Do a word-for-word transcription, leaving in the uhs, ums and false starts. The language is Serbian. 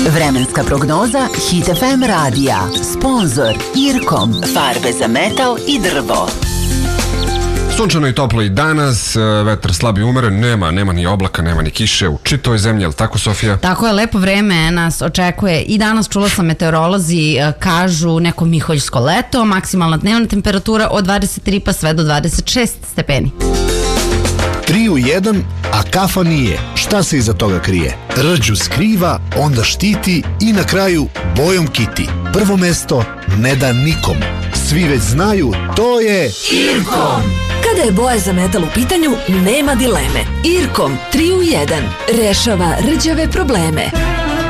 Vremenska prognoza Hit F M radija. Sponzor Irkom. Farbe za metal i drvo. Sunčano i toplo i danas, vetar slab i umeren, nema, nema ni oblaka, nema ni kiše u čitoj zemlji, jel tako, Sofija? Tako je, lepo vreme nas očekuje i danas. Čula sam, meteorolozi kažu neko miholjsko leto, maksimalna dnevna temperatura od dvadeset tri pa sve do dvadeset šest stepeni. Tri u jedan, a kafa nije. Šta se iza toga krije? Rđu skriva, onda štiti i na kraju bojom kiti. Prvo mesto ne da nikom. Svi već znaju, to je Irkom. Kada je boja za metal u pitanju, nema dileme. Irkom tri u jedan rešava rđave probleme.